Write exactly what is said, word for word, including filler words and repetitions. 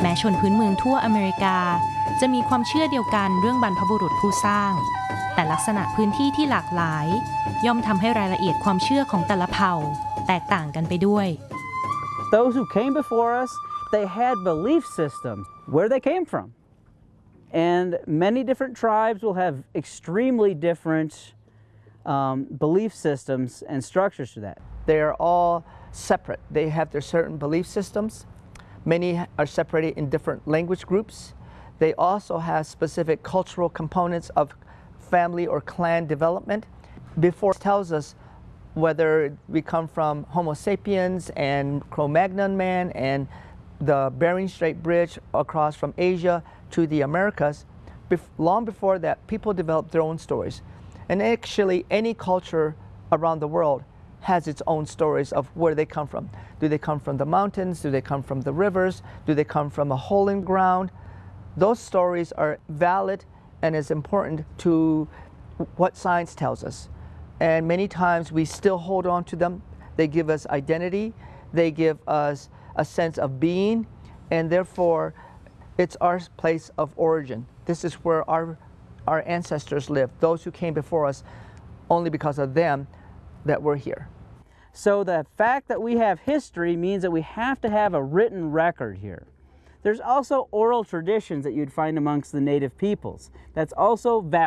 แม้ชนพื้นเมืองทั่วอเมริกาจะมีความเชื่อเดียวกันเรื่องบรรพบุรุษผู้สร้างแต่ลักษณะพื้นที่ที่หลากหลายย่อมทำให้รายละเอียดความเชื่อของแต่ละเผ่าแตกต่างกันไปด้วย Those who came before us, they had belief systems where they came from. And many different tribes will have extremely different um, belief systems and structures to that. They are all separate. They have their certain belief systems. Many are separated in different language groups. They also have specific cultural components of family or clan development. Before it tells us whether we come from Homo sapiens and Cro-Magnon man and the Bering Strait Bridge across from Asia to the Americas, long before that, people developed their own stories. And actually, any culture around the world has its own stories of where they come from. Do they come from the mountains? Do they come from the rivers? Do they come from a hole in ground? Those stories are valid and is important to what science tells us. And many times we still hold on to them. They give us identity. They give us a sense of being, and therefore it's our place of origin. This is where our, our ancestors lived, those who came before us, only because of them that we're here. So the fact that we have history means that we have to have a written record here. There's also oral traditions that you'd find amongst the native peoples. That's also valid.